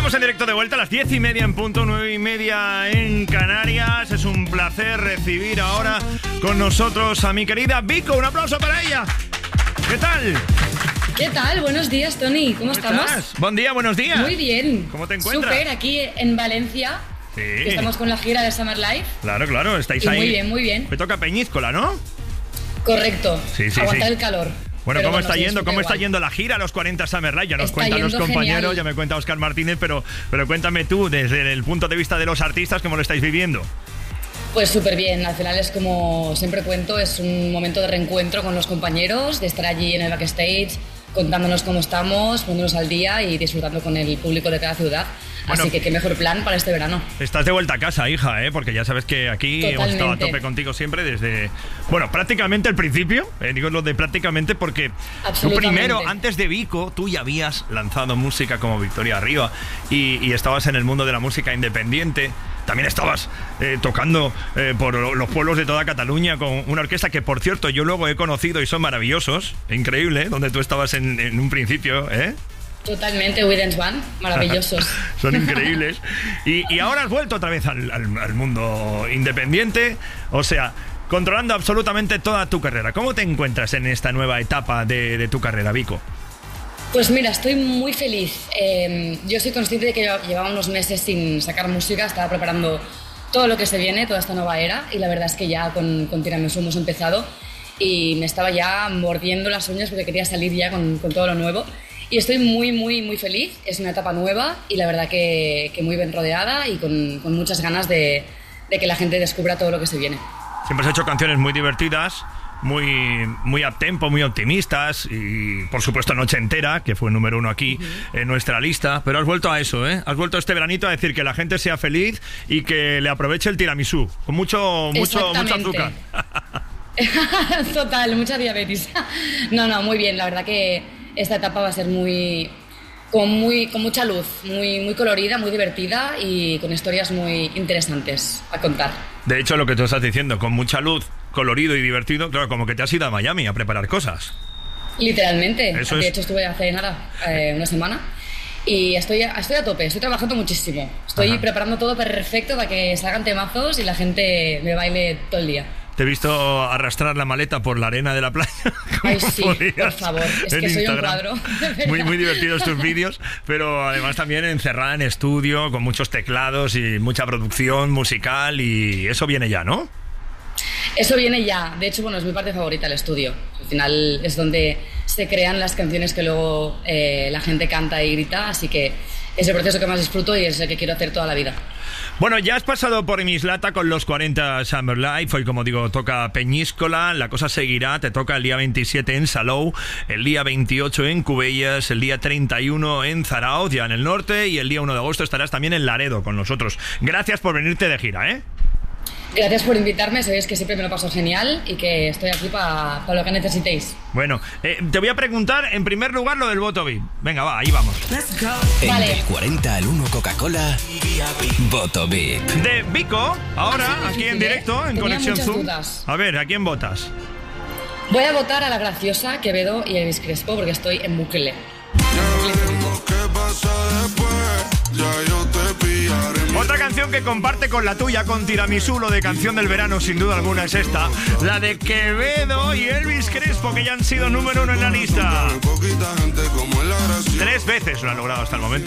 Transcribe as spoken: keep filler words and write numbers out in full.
Estamos en directo de vuelta a las diez y media en punto, nueve y media en Canarias. Es un placer recibir ahora con nosotros a mi querida Vico. Un aplauso para ella. ¿Qué tal? ¿Qué tal? Buenos días, Tony. ¿Cómo, ¿Cómo estamos? Estás? Buen día, buenos días. Muy bien. ¿Cómo te encuentras? Súper, aquí en Valencia. Sí. Que estamos con la gira de Summer Life. Claro, claro, estáis y ahí. Muy bien, muy bien. Me toca Peñíscola, ¿no? Correcto. Sí, sí, Aguantar sí. el calor. Bueno, pero ¿cómo bueno, está sí, yendo? ¿Cómo está igual. yendo la gira a los cuarenta Summer Live? Ya nos Está cuentan los compañeros, genial. ya me cuenta Óscar Martínez, pero, pero cuéntame tú, desde el punto de vista de los artistas, ¿cómo lo estáis viviendo? Pues súper bien, al final es como siempre cuento, es un momento de reencuentro con los compañeros, de estar allí en el backstage, contándonos cómo estamos, poniéndonos al día y disfrutando con el público de cada ciudad. Bueno, así que qué mejor plan para este verano. Estás de vuelta a casa, hija, ¿eh? Porque ya sabes que aquí Totalmente. hemos estado a tope contigo siempre desde, bueno, prácticamente el principio. Eh, digo lo de prácticamente porque tú primero, antes de Vico, tú ya habías lanzado música como Victoria Arriba y, y estabas en el mundo de la música independiente. También estabas eh, tocando eh, por los pueblos de toda Cataluña con una orquesta que, por cierto, yo luego he conocido y son maravillosos. Increíble, ¿eh? Donde tú estabas en, en un principio, ¿eh? Totalmente, Widens Band, maravillosos. Son increíbles. Y, y ahora has vuelto otra vez al, al, al mundo independiente, o sea, controlando absolutamente toda tu carrera. ¿Cómo te encuentras en esta nueva etapa de, de tu carrera, Vico? Pues mira, estoy muy feliz. Eh, yo soy consciente de que llevaba unos meses sin sacar música, estaba preparando todo lo que se viene, toda esta nueva era, y la verdad es que ya con, con Tiramisu hemos empezado y me estaba ya mordiendo las uñas porque quería salir ya con, con todo lo nuevo. Y estoy muy, muy, muy feliz. Es una etapa nueva y la verdad que, que muy bien rodeada y con, con muchas ganas de, de que la gente descubra todo lo que se viene. Siempre has hecho canciones muy divertidas, muy, muy a tempo, muy optimistas y, por supuesto, Noche Entera, que fue número uno aquí uh-huh. en nuestra lista. Pero has vuelto a eso, ¿eh? Has vuelto este veranito a decir que la gente sea feliz y que le aproveche el tiramisú. Con mucho, mucho, mucho azúcar. Total, mucha diabetes. No, no, muy bien. La verdad que esta etapa va a ser muy con, muy, con mucha luz, muy, muy colorida, muy divertida y con historias muy interesantes a contar. De hecho, lo que tú estás diciendo, con mucha luz, colorido y divertido, claro, como que te has ido a Miami a preparar cosas. Literalmente. Eso de es... hecho, estuve hace nada, eh, una semana, y estoy a, estoy a tope, estoy trabajando muchísimo. Estoy Ajá. preparando todo perfecto para que salgan temazos y la gente me baile todo el día. Te he visto arrastrar la maleta por la arena de la playa. Ay, sí, por favor. Es que soy Instagram. Un cuadro. Muy, muy divertidos tus vídeos, pero además también encerrada en estudio, con muchos teclados y mucha producción musical, y eso viene ya, ¿no? Eso viene ya. De hecho, bueno, es mi parte favorita, el estudio. Al final es donde se crean las canciones que luego eh, la gente canta y grita, así que es el proceso que más disfruto y es el que quiero hacer toda la vida. Bueno, ya has pasado por Mislata con los cuarenta Summer Live. Hoy, como digo, toca Peñíscola. La cosa seguirá. Te toca el día veintisiete en Salou, el día veintiocho en Cubellas, el día treinta y uno en Zarauz, ya en el norte, y el día uno de agosto estarás también en Laredo con nosotros. Gracias por venirte de gira, ¿eh? Gracias por invitarme, sabéis que siempre me lo paso genial y que estoy aquí para pa lo que necesitéis. Bueno, eh, te voy a preguntar en primer lugar lo del voto V I P. Venga, va, ahí vamos. En Vale. Del cuarenta al uno Coca-Cola, voto V I P. De Vico, ahora, Ah, sí, aquí en sí, directo, en tenía Conexión muchas Zoom. dudas. A ver, ¿a quién votas? Voy a votar a La Graciosa, Quevedo y Elvis Crespo porque estoy en bucle. Otra canción que comparte con la tuya, con Tiramisú, lo de canción del verano, sin duda alguna, es esta. La de Quevedo y Elvis Crespo, que ya han sido número uno en la lista. Tres veces lo han logrado hasta el momento.